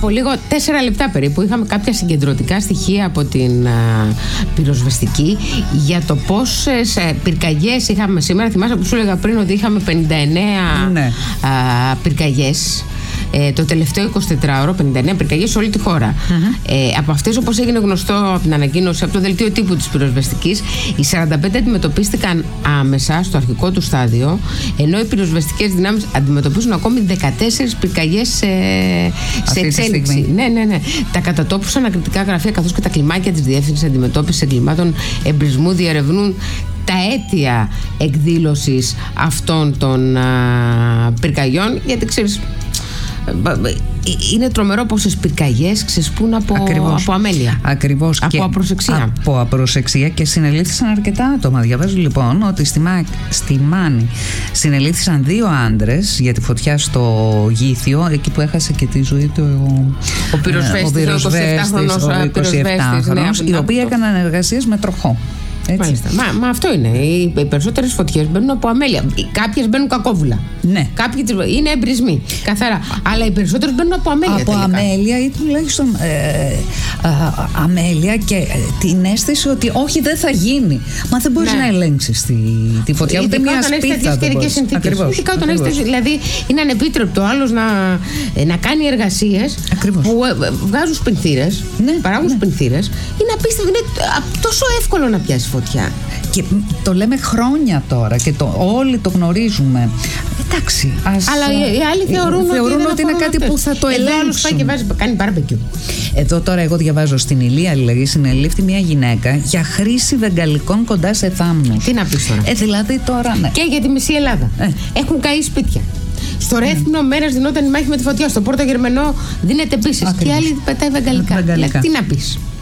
από λίγο, 4 λεπτά περίπου, είχαμε κάποια συγκεντρωτικά στοιχεία από την πυροσβεστική για το πόσες πυρκαγιές είχαμε σήμερα. Θυμάσαι που σου έλεγα πριν ότι είχαμε 59 πυρκαγιές. Το τελευταίο 24ωρο, 59 πυρκαγιές σε όλη τη χώρα. Από αυτές, όπως έγινε γνωστό από την ανακοίνωση, από το δελτίο τύπου της πυροσβεστικής, οι 45 αντιμετωπίστηκαν άμεσα στο αρχικό του στάδιο, ενώ οι πυροσβεστικές δυνάμεις αντιμετωπίζουν ακόμη 14 πυρκαγιές σε εξέλιξη. Ναι. Τα κατατόπους ανακριτικά γραφεία καθώς και τα κλιμάκια της Διεύθυνσης Αντιμετώπισης Εγκλημάτων Εμπρισμού διερευνούν τα αίτια εκδήλωσης αυτών των πυρκαγιών, γιατί ξέρεις, είναι τρομερό πόσες πυρκαγιές ξεσπούν από αμέλεια. Ακριβώς. Από απροσεξία. Από απροσεξία και συνελήφθησαν αρκετά άτομα. Διαβάζω λοιπόν ότι στη Μάνη συνελήφθησαν 2 άντρες για τη φωτιά στο Γήθιο, εκεί που έχασε και τη ζωή του ο πυροσβέστης, ο 27χρονος, οι οποίοι έκαναν εργασίες με τροχό. Μα αυτό είναι. Οι περισσότερες φωτιές μπαίνουν από αμέλεια. Κάποιες μπαίνουν κακόβουλα. Ναι. Κάποιοι είναι εμπρισμοί. Καθαρά. Αλλά οι περισσότερες μπαίνουν από αμέλεια. Από τελικά. Αμέλεια ή τουλάχιστον αμέλεια και την αίσθηση ότι όχι, δεν θα γίνει. Μα δεν μπορείς να ελέγξεις τη φωτιά. Ούτε μια σπίθα. Ειδικά όταν έχεις. Δηλαδή είναι ανεπίτρεπτο άλλος να κάνει εργασίες που βγάζουν σπινθήρες, παράγουν σπινθήρες. Είναι απίστευτο. Είναι τόσο εύκολο να πιάσει φωτιά. Και το λέμε χρόνια τώρα και όλοι το γνωρίζουμε. Εντάξει. Αλλά οι άλλοι θεωρούν ότι είναι κάτι που θα το ελέγξουν. Εδώ πάει και κάνει μπάρμπεκιου. Εδώ τώρα εγώ διαβάζω στην Ηλία, δηλαδή, συνελήφθη μια γυναίκα για χρήση βεγγαλικών κοντά σε θάμνους. Τι να πεις τώρα. Δηλαδή τώρα. Ναι. Και για τη μισή Ελλάδα. Έχουν καεί σπίτια. Στο Ρέθυμνο μέρας δινόταν η μάχη με τη φωτιά. Στο Πόρτο Γερμανό δίνεται επίσης. Και οι άλλοι πετάει βεγγαλικά. Τι να πεις.